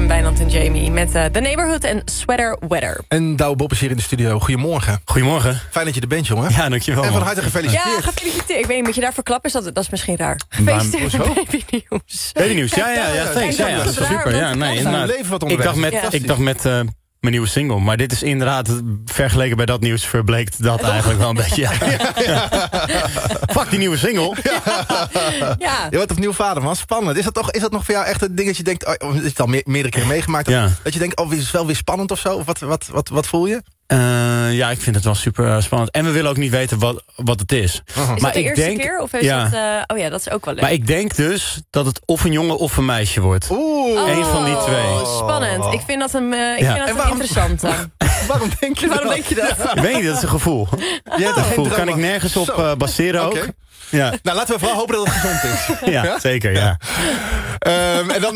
CFM, Wijnand en Jamie met The Neighborhood en Sweater Weather. En Douwe Bob is hier in de studio. Goedemorgen. Goedemorgen. Fijn dat je er bent, jongen. Ja, dankjewel. En van harte gefeliciteerd. Ja, gefeliciteerd. Ik weet niet, moet je daarvoor klappen? Dat is misschien raar. Gefeliciteerd met babynieuws. Babynieuws, ja, thanks. Ja, dat is wel super. Ja, nee, ik dacht met mijn nieuwe single. Maar dit is inderdaad, vergeleken bij dat nieuws, verbleekt dat eigenlijk wel een beetje. Fuck die nieuwe single. Ja. Je wordt opnieuw vader, man. Spannend. Is dat nog voor jou echt een ding dat je denkt... Oh, is het al meerdere keren meegemaakt? Ja. Dat je denkt, oh, is het wel weer spannend of zo? Of wat voel je? Ja, ik vind het wel super spannend. En we willen ook niet weten wat het is. Is dat de eerste keer? Of is het, oh ja, dat is ook wel leuk. Maar ik denk dus dat het of een jongen of een meisje wordt. Eén van die twee. Spannend. Ik vind dat een interessante. Waarom denk je Waarom denk je dat? Ik weet niet, dat is een gevoel. Ja, dat gevoel kan ik nergens op baseren ook. Okay. Ja. Nou, laten we vooral hopen dat het gezond is. Ja, zeker, ja. En dan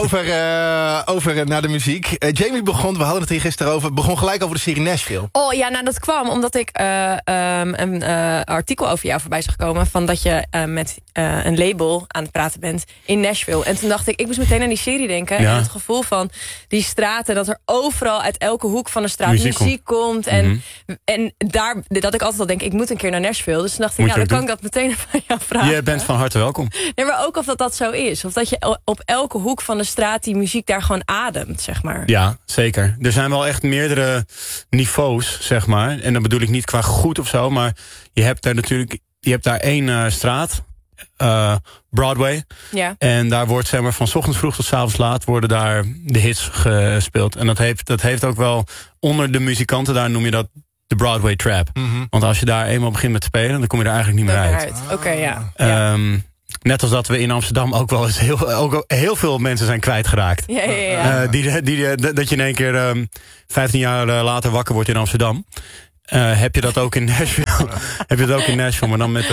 over naar de muziek. Jamie begon, we hadden het hier gisteren over... begon gelijk over de serie Nashville. Oh ja, nou dat kwam omdat ik een artikel over jou voorbij zag komen... van dat je met een label aan het praten bent in Nashville. En toen dacht ik moest meteen aan die serie denken. Ja. En het gevoel van die straten... dat er overal uit elke hoek van de straat muziek komt. En daar, dat ik altijd al denk, ik moet een keer naar Nashville. Dus toen dacht ik, dan kan ik dat meteen van jou vragen. Je bent van harte welkom. Nee, maar ook of dat zo is. Of dat je op elke hoek van de straat die muziek daar gewoon ademt, zeg maar. Ja, zeker. Er zijn wel echt meerdere niveaus, zeg maar. En dat bedoel ik niet qua goed of zo, maar je hebt daar één straat, Broadway. Ja. En daar wordt, zeg maar, van 's ochtends vroeg tot 's avonds laat worden daar de hits gespeeld. En dat heeft ook wel onder de muzikanten, daar noem je dat de Broadway Trap. Want als je daar eenmaal begint met spelen, dan kom je er eigenlijk niet meer uit. Oké, ja. Net als dat we in Amsterdam ook wel eens heel veel mensen zijn kwijtgeraakt. Ja. Dat je in één keer 15 jaar later wakker wordt in Amsterdam. Heb je dat ook in Nashville? Maar dan met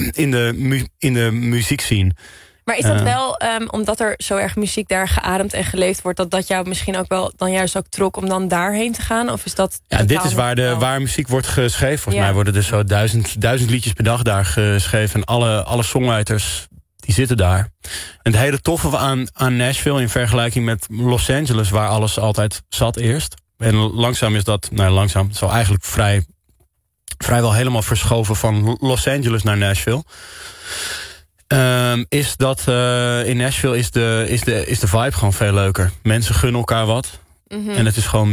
in de muziekscene. Maar is dat wel, omdat er zo erg muziek daar geademd en geleefd wordt... dat jou misschien ook wel dan juist ook trok om dan daarheen te gaan? Of is dat... Ja, dit is waar muziek wordt geschreven. Volgens mij worden er zo 1000 liedjes per dag daar geschreven. En alle songwriters, die zitten daar. En het hele toffe aan Nashville in vergelijking met Los Angeles... waar alles altijd zat eerst. En langzaam is dat... langzaam, het is al eigenlijk vrijwel helemaal verschoven... van Los Angeles naar Nashville... is dat in Nashville is de vibe gewoon veel leuker. Mensen gunnen elkaar wat. En het is gewoon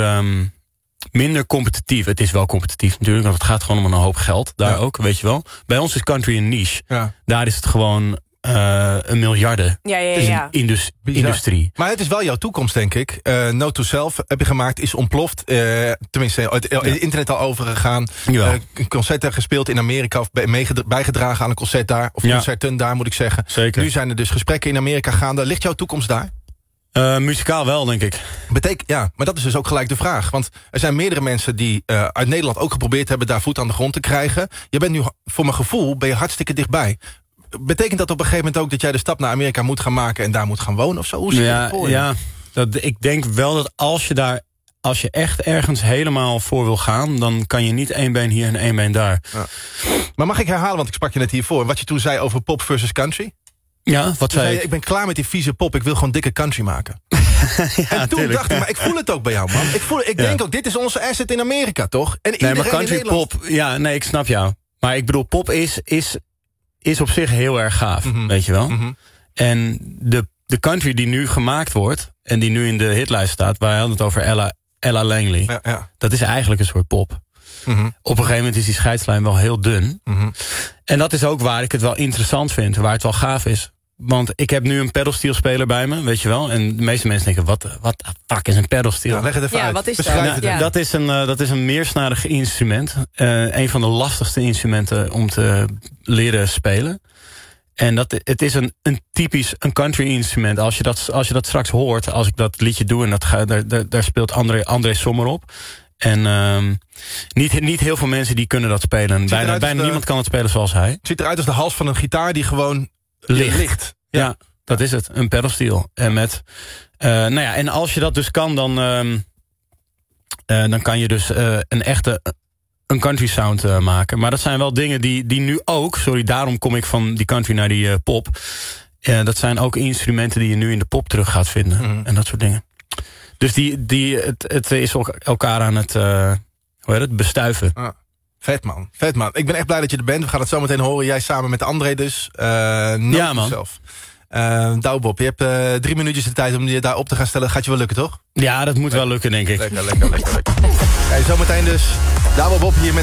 minder competitief. Het is wel competitief natuurlijk, want het gaat gewoon om een hoop geld. Daar ook, weet je wel. Bij ons is country een niche. Ja. Daar is het gewoon een miljarden. Ja. Industrie. Maar het is wel jouw toekomst, denk ik. Note to Self heb je gemaakt, is ontploft. Tenminste, het internet al overgegaan. Concerten gespeeld in Amerika of bijgedragen aan een concert daar. Of concerten daar, moet ik zeggen. Zeker. Nu zijn er dus gesprekken in Amerika gaande. Ligt jouw toekomst daar? Muzikaal wel, denk ik. Ja, maar dat is dus ook gelijk de vraag. Want er zijn meerdere mensen die uit Nederland ook geprobeerd hebben... daar voet aan de grond te krijgen. Je bent nu, voor mijn gevoel, hartstikke dichtbij. Betekent dat op een gegeven moment ook dat jij de stap naar Amerika moet gaan maken... en daar moet gaan wonen of zo? Hoe zit het voor je? Ja, ik denk wel dat als je echt ergens helemaal voor wil gaan... dan kan je niet 1 been hier en 1 been daar. Ja. Maar mag ik herhalen, want ik sprak je net hiervoor... wat je toen zei over pop versus country? Ja, wat zei je? Ik ben klaar met die vieze pop, ik wil gewoon dikke country maken. En toen dacht ik, maar ik voel het ook bij jou, man. Ik denk ook, dit is onze asset in Amerika, toch? En nee, maar country pop, ik snap jou. Maar ik bedoel, pop is op zich heel erg gaaf, weet je wel. En de country die nu gemaakt wordt... en die nu in de hitlijst staat... wij hadden het over Ella Langley. Ja. Dat is eigenlijk een soort pop. Op een gegeven moment is die scheidslijn wel heel dun. En dat is ook waar ik het wel interessant vind. Waar het wel gaaf is. Want ik heb nu een pedalsteelspeler bij me, weet je wel. En de meeste mensen denken, wat de fuck is een pedalsteel? Ja, leg het even uit. Wat is dat? Dat is een meersnadig instrument. Een van de lastigste instrumenten om te leren spelen. En het is een typisch country instrument. Als je dat straks hoort, als ik dat liedje doe... en daar speelt André Sommer op... En niet heel veel mensen die kunnen dat spelen. Bijna niemand kan het spelen zoals hij. Het ziet eruit als de hals van een gitaar die gewoon ligt. Ja, dat is het. Een pedalsteel. En en als je dat dus kan, dan kan je dus een country sound maken. Maar dat zijn wel dingen die nu ook... Sorry, daarom kom ik van die country naar die pop. Dat zijn ook instrumenten die je nu in de pop terug gaat vinden. En dat soort dingen. Dus het is elkaar aan het bestuiven. Ah. Vet man. Ik ben echt blij dat je er bent. We gaan het zo meteen horen. Jij samen met André dus. Ja man. Zelf. Douwe Bob, je hebt 3 minuutjes de tijd om je daar op te gaan stellen. Gaat je wel lukken, toch? Ja, dat moet wel lukken, denk ik. Lekker. Hey, zometeen dus Douwe Bob hier met